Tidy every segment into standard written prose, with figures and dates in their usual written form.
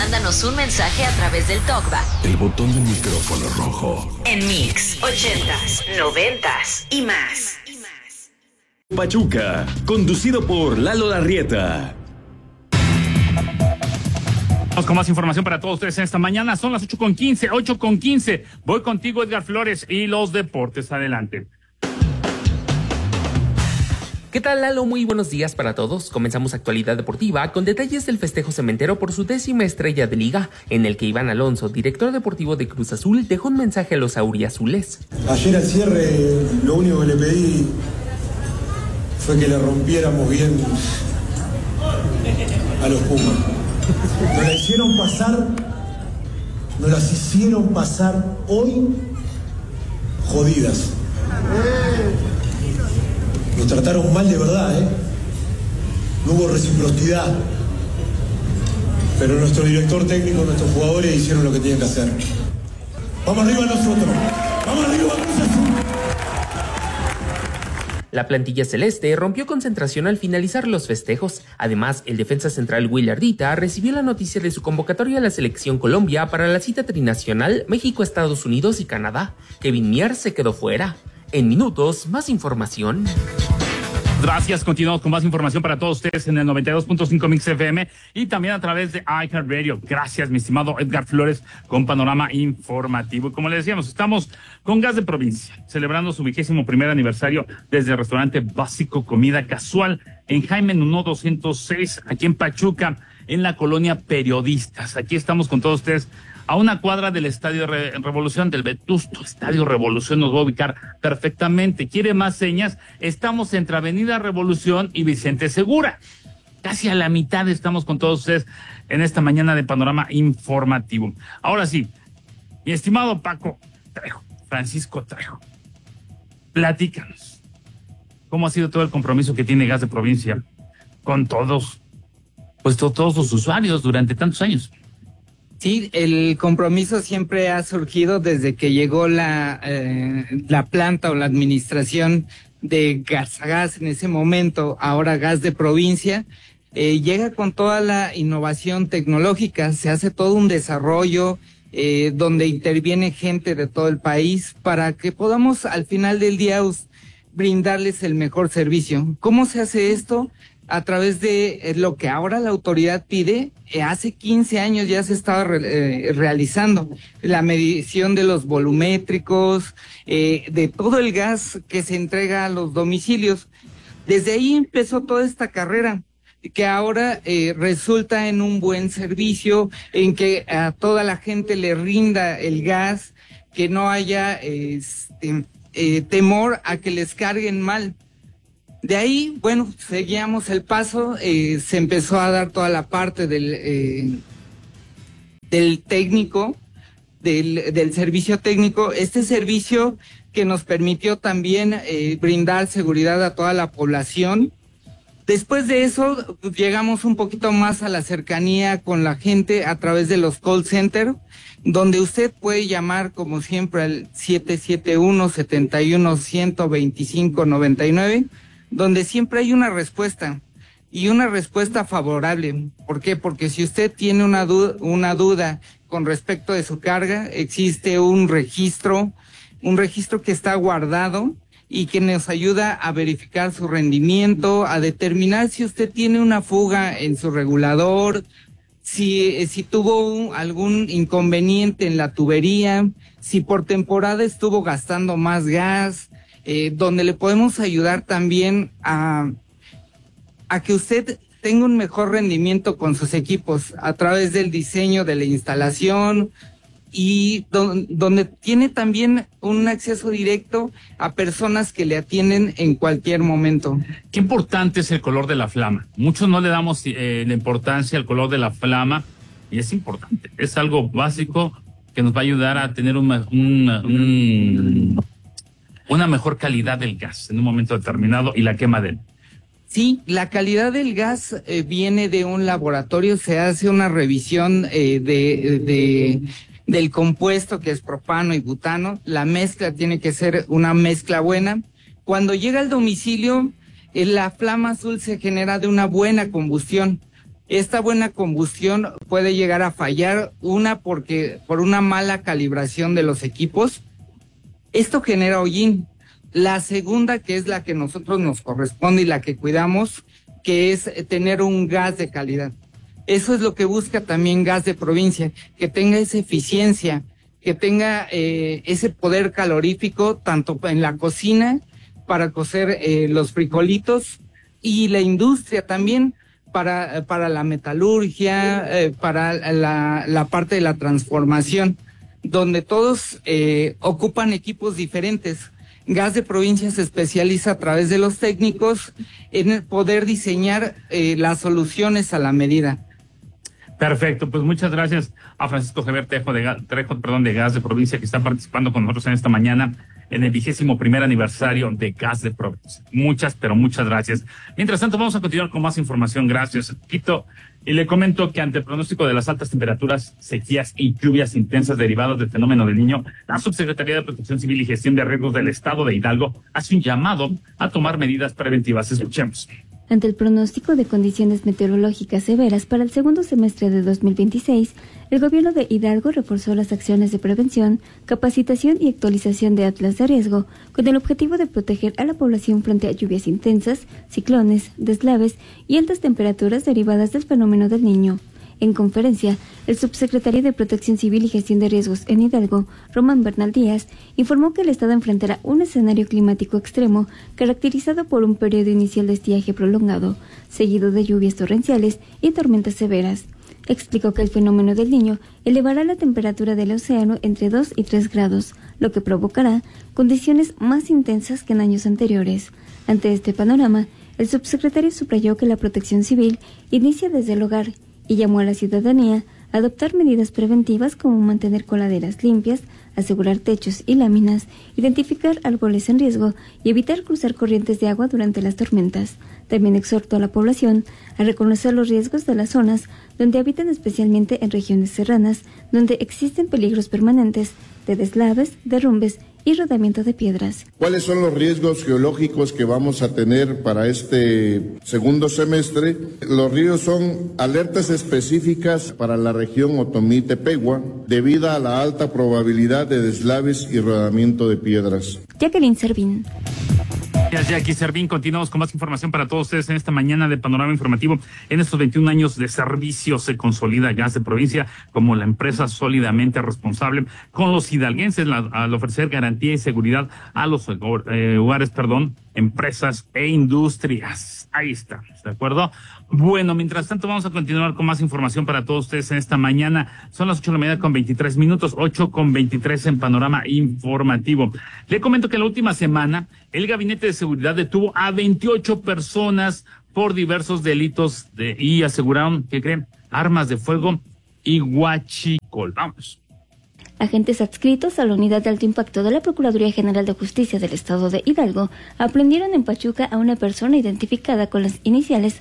mándanos un mensaje a través del TalkBack. El botón del micrófono rojo. En Mix 80s, 90s y más. Pachuca, conducido por Lalo Larrieta. Vamos con más información para todos ustedes en esta mañana. Son las 8:15. Voy contigo, Edgar Flores, y los deportes. Adelante. ¿Qué tal, Lalo? Muy buenos días para todos. Comenzamos actualidad deportiva con detalles del festejo cementero por su 10ª estrella de liga, en el que Iván Alonso, director deportivo de Cruz Azul, dejó un mensaje a los auriazules. Ayer al cierre, lo único que le pedí fue que le rompiéramos bien a los Pumas. Nos las hicieron pasar hoy jodidas. Nos trataron mal de verdad, ¿eh? No hubo reciprocidad. Pero nuestro director técnico, nuestros jugadores hicieron lo que tenían que hacer. Vamos arriba nosotros. Vamos arriba Cruz Azul. La plantilla celeste rompió concentración al finalizar los festejos. Además, el defensa central Will Ardita recibió la noticia de su convocatoria a la selección Colombia para la cita trinacional México, Estados Unidos y Canadá. Kevin Mier se quedó fuera. En minutos, más información. Gracias, continuamos con más información para todos ustedes en el 92.5 Mix FM y también a través de iHeartRadio. Gracias, mi estimado Edgar Flores, con panorama informativo. Y como le decíamos, estamos con Gas de Provincia, celebrando su 21º aniversario desde el restaurante básico Comida Casual en Jaime Nuno 206, aquí en Pachuca, en la colonia Periodistas. Aquí estamos con todos ustedes a una cuadra del Estadio Revolución, del vetusto Estadio Revolución. Nos va a ubicar perfectamente. ¿Quiere más señas? Estamos entre Avenida Revolución y Vicente Segura. Casi a la mitad estamos con todos ustedes en esta mañana de panorama informativo. Ahora sí, mi estimado Paco Trejo, Francisco Trejo, platícanos. ¿Cómo ha sido todo el compromiso que tiene Gas de Provincia con todos, pues todos los usuarios durante tantos años? Sí, el compromiso siempre ha surgido desde que llegó la planta o la administración de Gas en ese momento, ahora Gas de Provincia. Llega con toda la innovación tecnológica, se hace todo un desarrollo donde interviene gente de todo el país para que podamos al final del día brindarles el mejor servicio. ¿Cómo se hace esto? A través de lo que ahora la autoridad pide. Hace 15 años ya se estaba realizando la medición de los volumétricos, de todo el gas que se entrega a los domicilios. Desde ahí empezó toda esta carrera, que ahora resulta en un buen servicio, en que a toda la gente le rinda el gas, que no haya temor a que les carguen mal. De ahí, bueno, seguíamos el paso, se empezó a dar toda la parte del técnico, del servicio técnico, este servicio que nos permitió también brindar seguridad a toda la población. Después de eso, llegamos un poquito más a la cercanía con la gente a través de los call centers, donde usted puede llamar, como siempre, al 771-71-125-99, donde siempre hay una respuesta, y una respuesta favorable. ¿Por qué? Porque si usted tiene una duda con respecto de su carga, existe un registro que está guardado y que nos ayuda a verificar su rendimiento, a determinar si usted tiene una fuga en su regulador, si tuvo algún inconveniente en la tubería, si por temporada estuvo gastando más gas, donde le podemos ayudar también a que usted tenga un mejor rendimiento con sus equipos a través del diseño de la instalación, y donde tiene también un acceso directo a personas que le atienden en cualquier momento. Qué importante es el color de la flama. Muchos no le damos la importancia al color de la flama, y es importante. Es algo básico que nos va a ayudar a tener una mejor calidad del gas en un momento determinado y la quema de él. Sí, la calidad del gas viene de un laboratorio, se hace una revisión del compuesto, que es propano y butano. La mezcla tiene que ser una mezcla buena. Cuando llega al domicilio, la flama azul se genera de una buena combustión. Esta buena combustión puede llegar a fallar, porque por una mala calibración de los equipos. Esto genera hollín. La segunda, que es la que nosotros nos corresponde y la que cuidamos, que es tener un gas de calidad. Eso es lo que busca también Gas de Provincia, que tenga esa eficiencia, que tenga ese poder calorífico, tanto en la cocina, para cocer los frijolitos, y la industria también, para la metalurgia, para la parte de la transformación, donde todos ocupan equipos diferentes. Gas de Provincia se especializa a través de los técnicos en poder diseñar las soluciones a la medida. Perfecto, pues muchas gracias a Francisco Javier Trejo de Gas de Provincia, que está participando con nosotros en esta mañana en el 21º aniversario de Gas de Provincia. Muchas gracias. Mientras tanto, vamos a continuar con más información. Gracias, Quito. Y le comento que ante el pronóstico de las altas temperaturas, sequías y lluvias intensas derivadas del fenómeno del Niño, la Subsecretaría de Protección Civil y Gestión de Riesgos del Estado de Hidalgo hace un llamado a tomar medidas preventivas. Escuchemos. Ante el pronóstico de condiciones meteorológicas severas para el segundo semestre de 2026, el gobierno de Hidalgo reforzó las acciones de prevención, capacitación y actualización de atlas de riesgo, con el objetivo de proteger a la población frente a lluvias intensas, ciclones, deslaves y altas temperaturas derivadas del fenómeno del Niño. En conferencia, el subsecretario de Protección Civil y Gestión de Riesgos en Hidalgo, Román Bernal Díaz, informó que el estado enfrentará un escenario climático extremo caracterizado por un periodo inicial de estiaje prolongado, seguido de lluvias torrenciales y tormentas severas. Explicó que el fenómeno del Niño elevará la temperatura del océano entre 2 y 3 grados, lo que provocará condiciones más intensas que en años anteriores. Ante este panorama, el subsecretario subrayó que la protección civil inicia desde el hogar y llamó a la ciudadanía a adoptar medidas preventivas como mantener coladeras limpias, asegurar techos y láminas, identificar árboles en riesgo y evitar cruzar corrientes de agua durante las tormentas. También exhortó a la población a reconocer los riesgos de las zonas donde habitan, especialmente en regiones serranas, donde existen peligros permanentes de deslaves, derrumbes y rodamiento de piedras. ¿Cuáles son los riesgos geológicos que vamos a tener para este segundo semestre? Los riesgos son alertas específicas para la región Otomí-Tepehua, debido a la alta probabilidad de deslaves y rodamiento de piedras. Jacqueline Servín. Gracias, Jackie Servín. Continuamos con más información para todos ustedes en esta mañana de Panorama Informativo. En estos 21 años de servicio se consolida Gas de Provincia como la empresa sólidamente responsable con los hidalguenses al ofrecer garantía y seguridad a los hogares, empresas e industrias. Ahí está, ¿de acuerdo? Bueno, mientras tanto vamos a continuar con más información para todos ustedes en esta mañana. Son las 8:23, 8:23 en Panorama Informativo. Le comento que la última semana el Gabinete de Seguridad detuvo a 28 personas por diversos delitos y aseguraron que creen armas de fuego y huachicol. Vamos. Agentes adscritos a la Unidad de Alto Impacto de la Procuraduría General de Justicia del Estado de Hidalgo aprendieron en Pachuca a una persona identificada con las iniciales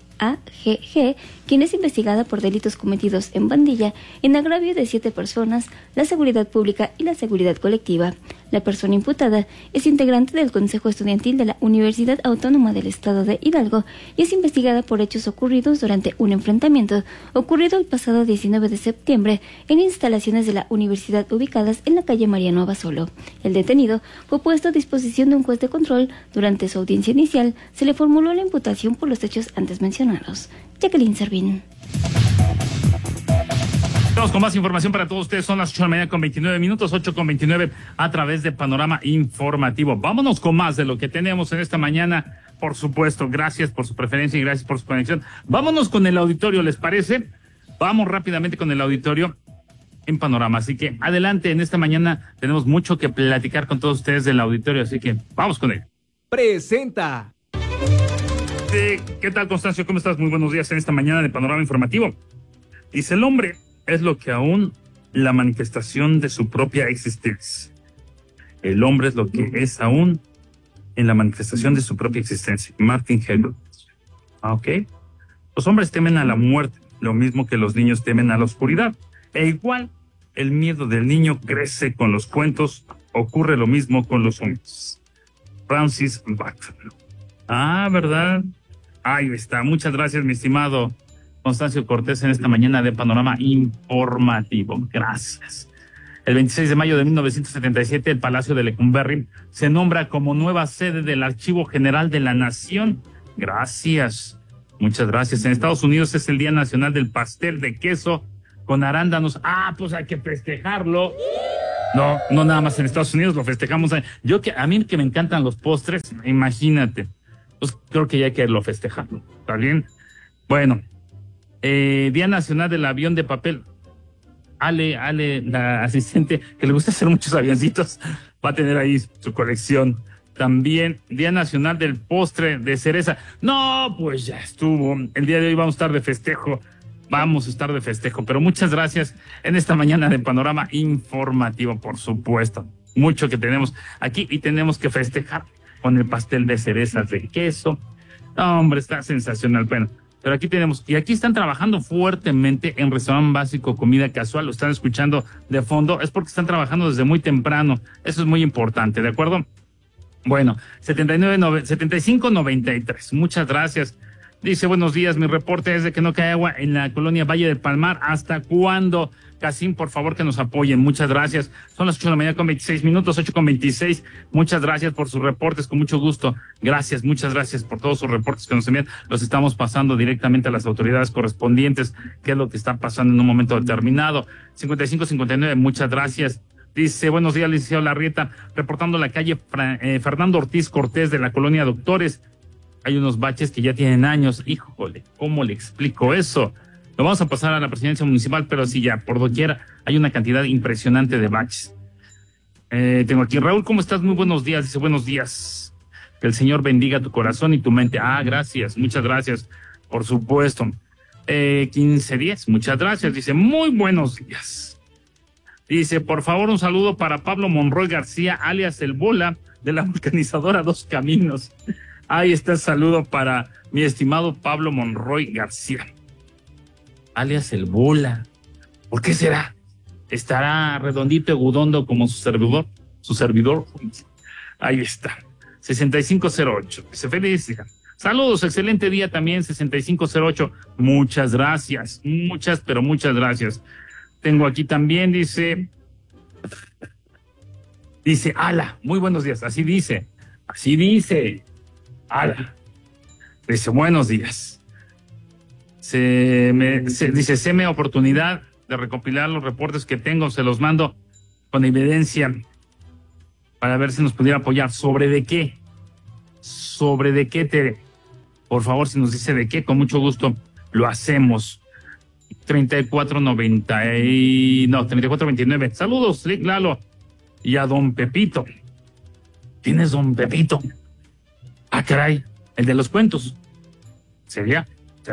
OAGG, quien es investigada por delitos cometidos en bandilla, en agravio de 7 personas, la seguridad pública y la seguridad colectiva. La persona imputada es integrante del Consejo Estudiantil de la Universidad Autónoma del Estado de Hidalgo y es investigada por hechos ocurridos durante un enfrentamiento ocurrido el pasado 19 de septiembre en instalaciones de la universidad ubicadas en la calle Mariano Abasolo. El detenido fue puesto a disposición de un juez de control. Durante su audiencia inicial se le formuló la imputación por los hechos antes mencionados. Jacqueline Servín. Vamos con más información para todos ustedes. Son las 8:29, 8:29 a través de Panorama Informativo. Vámonos con más de lo que tenemos en esta mañana. Por supuesto, gracias por su preferencia y gracias por su conexión. Vámonos con el auditorio, ¿les parece? Vamos rápidamente con el auditorio en Panorama. Así que adelante, en esta mañana tenemos mucho que platicar con todos ustedes del auditorio, así que vamos con él. Presenta. ¿Qué tal, Constancio? ¿Cómo estás? Muy buenos días en esta mañana de Panorama Informativo. Dice: el hombre es lo que aún la manifestación de su propia existencia. El hombre es lo que es aún en la manifestación de su propia existencia. Martin Heidegger. ¿Ok? Los hombres temen a la muerte, lo mismo que los niños temen a la oscuridad. E igual, el miedo del niño crece con los cuentos, ocurre lo mismo con los hombres. Francis Bacon. ¿Verdad? Ahí está. Muchas gracias, mi estimado Constancio Cortés en esta mañana de Panorama Informativo. Gracias. El 26 de mayo de 1977, el Palacio de Lecumberri se nombra como nueva sede del Archivo General de la Nación. Gracias. Muchas gracias. En Estados Unidos es el Día Nacional del Pastel de Queso con arándanos. Pues hay que festejarlo. No nada más en Estados Unidos lo festejamos. A mí que me encantan los postres, imagínate. Pues creo que ya hay que lo festejarlo. ¿Está bien? Bueno, Día Nacional del Avión de Papel. Ale, la asistente, que le gusta hacer muchos avioncitos, va a tener ahí su colección. También Día Nacional del Postre de Cereza. No, pues ya estuvo. El día de hoy vamos a estar de festejo. Pero muchas gracias en esta mañana de Panorama Informativo, por supuesto. Mucho que tenemos aquí y tenemos que festejar con el pastel de cerezas de queso. No, hombre, está sensacional. Bueno, pero aquí tenemos, y aquí están trabajando fuertemente en Restaurante Básico Comida Casual. Lo están escuchando de fondo, es porque están trabajando desde muy temprano. Eso es muy importante, ¿de acuerdo? Bueno, 7593. Muchas gracias. Dice, buenos días, mi reporte es de que no cae agua en la colonia Valle del Palmar. ¿Hasta cuándo? Casín, por favor, que nos apoyen. Muchas gracias. Son las 8 de la mañana con 26 minutos, 8:26. Muchas gracias por sus reportes, con mucho gusto. Gracias, muchas gracias por todos sus reportes que nos envían. Los estamos pasando directamente a las autoridades correspondientes, qué es lo que está pasando en un momento determinado. 5559, muchas gracias. Dice, buenos días, licenciado Larrieta, reportando la calle Fernando Ortiz Cortés de la colonia Doctores. Hay unos baches que ya tienen años. Híjole, ¿cómo le explico eso? Lo vamos a pasar a la presidencia municipal, pero sí, ya, por doquiera hay una cantidad impresionante de baches. Tengo aquí, Raúl, ¿cómo estás? Muy buenos días. Dice, buenos días. Que el Señor bendiga tu corazón y tu mente. Gracias, muchas gracias, por supuesto. 1510, muchas gracias. Dice, muy buenos días. Dice, por favor, un saludo para Pablo Monroy García, alias El Bola, de la vulcanizadora Dos Caminos. Ahí está el saludo para mi estimado Pablo Monroy García, alias El Bola. ¿Por qué será? ¿Estará redondito y agudondo como su servidor? Ahí está. 6508. Dice, feliz día. Saludos, excelente día también, 6508. Muchas gracias. Pero muchas gracias. Tengo aquí también, dice, ala, muy buenos días. Así dice. Ala. Dice, buenos días. Dice, séme oportunidad de recopilar los reportes que tengo, se los mando con evidencia para ver si nos pudiera apoyar. ¿Sobre de qué? Tere? Por favor, si nos dice de qué, con mucho gusto lo hacemos. 3429. Saludos, Lick Lalo. Y a don Pepito. ¿Quién es don Pepito? Caray, el de los cuentos. ¿Será?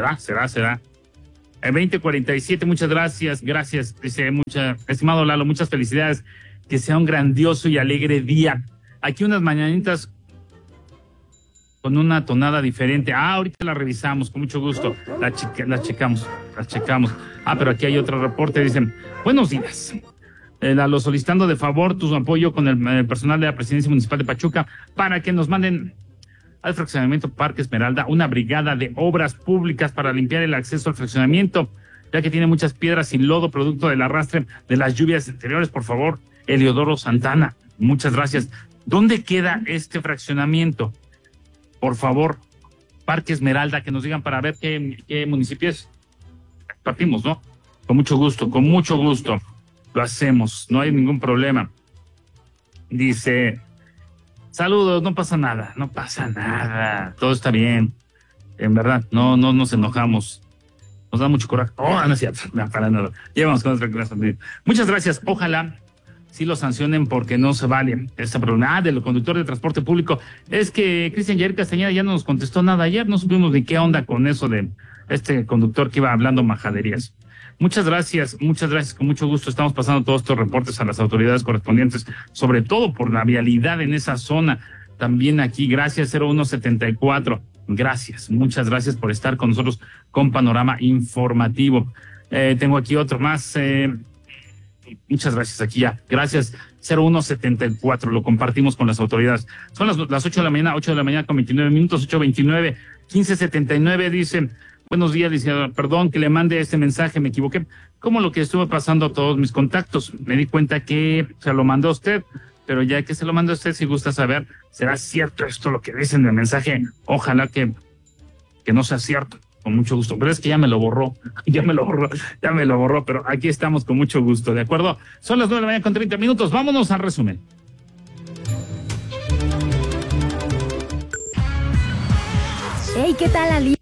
2047, muchas gracias. Dice, estimado Lalo, muchas felicidades. Que sea un grandioso y alegre día. Aquí unas mañanitas con una tonada diferente. Ahorita la revisamos, con mucho gusto. Las checamos. Pero aquí hay otro reporte. Dicen, buenos días. Lalo, solicitando de favor tu apoyo con el personal de la Presidencia Municipal de Pachuca para que nos manden al fraccionamiento Parque Esmeralda una brigada de obras públicas para limpiar el acceso al fraccionamiento, ya que tiene muchas piedras y lodo producto del arrastre de las lluvias anteriores. Por favor, Eliodoro Santana, muchas gracias. ¿Dónde queda este fraccionamiento? Por favor, Parque Esmeralda, que nos digan para ver qué municipio es. Partimos, ¿no? Con mucho gusto. Lo hacemos, no hay ningún problema. Dice, saludos, no pasa nada, todo está bien. En verdad, no nos enojamos. Nos da mucho coraje. No es cierto, para nada. Llevamos con otra clase. Muchas gracias, ojalá sí lo sancionen porque no se vale esta problema del conductor de transporte público. Es que Cristian Jair Castañeda ya no nos contestó nada ayer, no supimos ni qué onda con eso de este conductor que iba hablando majaderías. Muchas gracias, con mucho gusto estamos pasando todos estos reportes a las autoridades correspondientes, sobre todo por la vialidad en esa zona. También aquí, gracias 0174, gracias, muchas gracias por estar con nosotros con Panorama Informativo. Tengo aquí otro más, muchas gracias, aquí ya, gracias 0174, lo compartimos con las autoridades. Son las 8 de la mañana con 29 minutos, 8:29, 1579, dicen. Buenos días, licenciado. Perdón que le mande este mensaje, me equivoqué. Como lo que estuve pasando a todos mis contactos. Me di cuenta que se lo mandó a usted, pero ya que se lo mandó a usted, si gusta saber, ¿será cierto esto lo que dice en el mensaje? Ojalá que no sea cierto. Con mucho gusto. Pero es que ya me lo borró, pero aquí estamos con mucho gusto, ¿de acuerdo? Son las 9:30 a.m. Vámonos al resumen. Hey, ¿qué tal, Ali?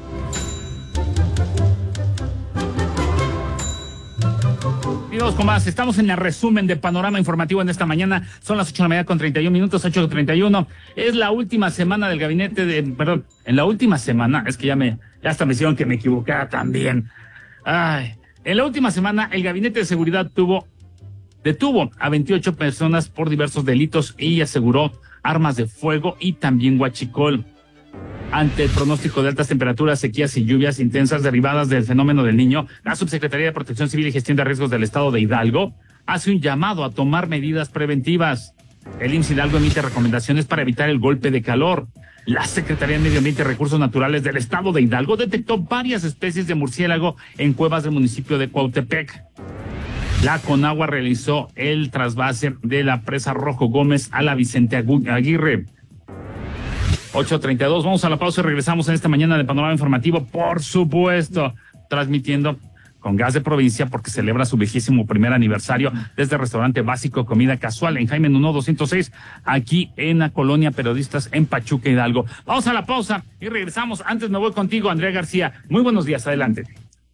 Bienvenidos con más. Estamos en el resumen de Panorama Informativo en esta mañana. Son las 8:31 a.m, 8:31. Es la última semana del gabinete en la última semana, es que ya hasta me hicieron que me equivocara también. En la última semana, el Gabinete de Seguridad detuvo a 28 personas por diversos delitos y aseguró armas de fuego y también huachicol. Ante el pronóstico de altas temperaturas, sequías y lluvias intensas derivadas del fenómeno del Niño, la Subsecretaría de Protección Civil y Gestión de Riesgos del Estado de Hidalgo hace un llamado a tomar medidas preventivas. El IMSS Hidalgo emite recomendaciones para evitar el golpe de calor. La Secretaría de Medio Ambiente y Recursos Naturales del Estado de Hidalgo detectó varias especies de murciélago en cuevas del municipio de Cuautepec. La Conagua realizó el trasvase de la presa Rojo Gómez a la Vicente Aguirre. 8:32, vamos a la pausa y regresamos en esta mañana de Panorama Informativo, por supuesto, transmitiendo con Gas de Provincia porque celebra su 21º aniversario desde el restaurante básico Comida Casual en Jaime Nuno 206, aquí en la Colonia Periodistas en Pachuca, Hidalgo. Vamos a la pausa y regresamos. Antes me voy contigo, Andrea García. Muy buenos días, adelante.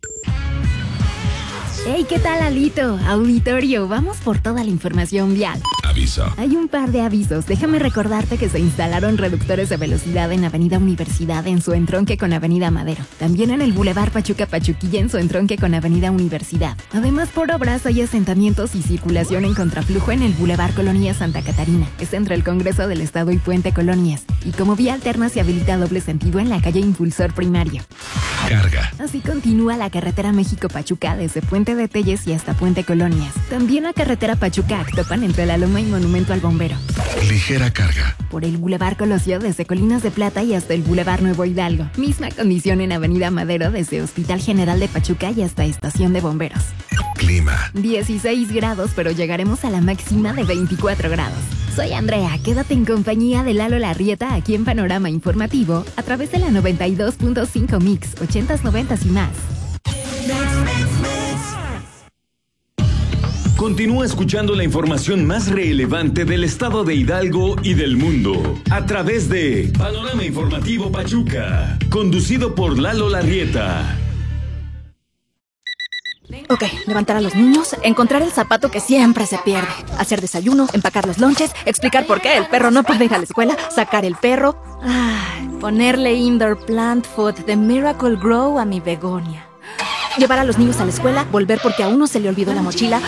Hey, ¿qué tal, Alito? Auditorio, vamos por toda la información vial. Aviso. Hay un par de avisos. Déjame recordarte que se instalaron reductores de velocidad en Avenida Universidad en su entronque con Avenida Madero. También en el Boulevard Pachuca-Pachuquilla en su entronque con Avenida Universidad. Además, por obras hay asentamientos y circulación en contraflujo en el Boulevard Colonia Santa Catarina. Es entre el Congreso del Estado y Puente Colonias. Y como vía alterna se habilita doble sentido en la calle Impulsor Primario. Carga. Así continúa la carretera México-Pachuca desde Puente de Telles y hasta Puente Colonias. También la carretera Pachuca-Actopan entre La Loma y Monumento al Bombero. Ligera carga. Por el Boulevard Colosio desde Colinas de Plata y hasta el Boulevard Nuevo Hidalgo. Misma condición en Avenida Madero desde Hospital General de Pachuca y hasta Estación de Bomberos. Clima. 16 grados, pero llegaremos a la máxima de 24 grados. Soy Andrea, quédate en compañía de Lalo Larrieta aquí en Panorama Informativo a través de la 92.5 Mix, 80s, 90s y más. Continúa escuchando la información más relevante del estado de Hidalgo y del mundo a través de Panorama Informativo Pachuca, conducido por Lalo Larrieta. Ok, levantar a los niños, encontrar el zapato que siempre se pierde, hacer desayuno, empacar los lonches, explicar por qué el perro no puede ir a la escuela, sacar el perro, ponerle indoor plant food de Miracle Grow a mi begonia. Llevar a los niños a la escuela, volver porque a uno se le olvidó la mochila,